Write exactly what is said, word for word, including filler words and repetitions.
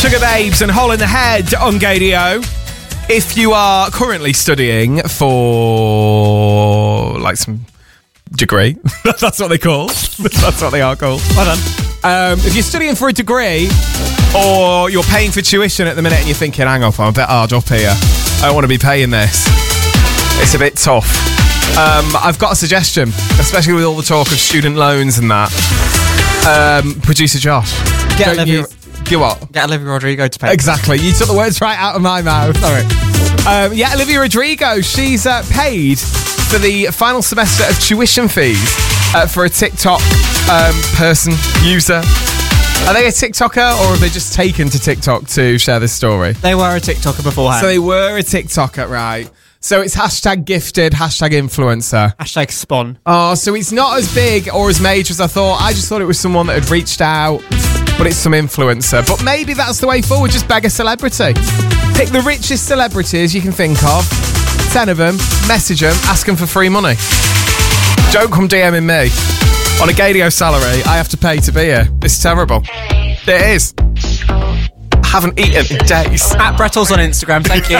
Sugar Babes and Hole in the Head on Gadio. If you are currently studying for, like, some degree, that's what they call. That's what they are called. Well done. Um, if you're studying for a degree, or you're paying for tuition at the minute and you're thinking, hang up, I'm a bit hard up here. I don't want to be paying this. It's a bit tough. Um, I've got a suggestion, especially with all the talk of student loans and that. Um, Producer Josh. Get Olivia, you, you what? get Olivia Rodrigo to pay. Exactly. You took the words right out of my mouth. Sorry. Um, yeah, Olivia Rodrigo. She's uh, paid for the final semester of tuition fees uh, for a TikTok um, person, user. Are they a TikToker or have they just taken to TikTok to share this story? They were a TikToker beforehand. So they were a TikToker, right? So it's hashtag gifted, hashtag influencer. Hashtag spawn. Oh, so it's not as big or as major as I thought. I just thought it was someone that had reached out, but it's some influencer. But maybe that's the way forward, just beg a celebrity. Pick the richest celebrities you can think of, ten of them, message them, ask them for free money. Don't come DMing me. On a Gadio salary, I have to pay to be here. It's terrible. It is. I haven't eaten in days. At Brettles on Instagram, thank you.